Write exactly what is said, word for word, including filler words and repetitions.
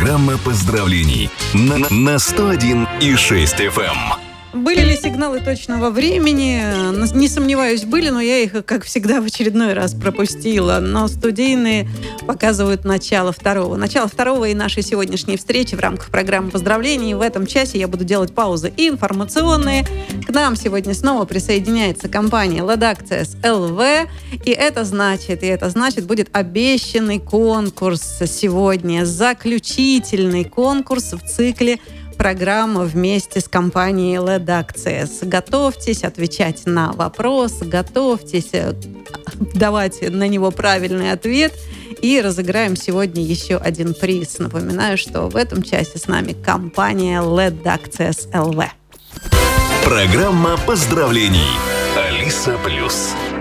Программа поздравлений на, на сто один и шесть эф эм. Были ли сигналы точного времени? Не сомневаюсь, были, но я их, как всегда, в очередной раз пропустила. Но студийные показывают начало второго. Начало второго и нашей сегодняшней встречи в рамках программы поздравлений. В этом часе я буду делать паузы информационные. К нам сегодня снова присоединяется компания Ledacces эл ви. И это значит, и это значит, будет обещанный конкурс сегодня. Заключительный конкурс в цикле программа вместе с компанией Ledacces. Готовьтесь отвечать на вопрос, готовьтесь давать на него правильный ответ. И разыграем сегодня еще один приз. Напоминаю, что в этом часе с нами компания Ledacces эл ви. Программа поздравлений. Алиса Плюс.